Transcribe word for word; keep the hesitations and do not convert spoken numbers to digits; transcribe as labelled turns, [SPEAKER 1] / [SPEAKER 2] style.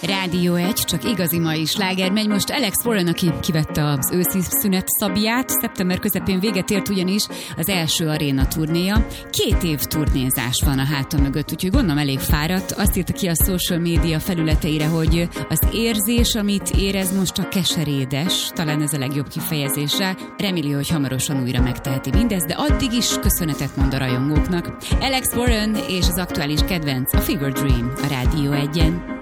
[SPEAKER 1] Rádió egy, csak igazi mai sláger megy most. Alex Warren, aki kivette az őszi szünet szabját, szeptember közepén véget ért ugyanis az első aréna turnéja. Két év turnézás van a háta mögött, úgyhogy gondolom elég fáradt. Azt írta ki a social media felületeire, hogy az érzés, amit érez most, a keserédes, talán ez a legjobb kifejezése. Reméli, hogy hamarosan újra megteheti mindezt, de addig is köszönetet mond a rajongóknak. Alex Warren és az aktuális kedvenc, a Fever Dream a Rádió egyen.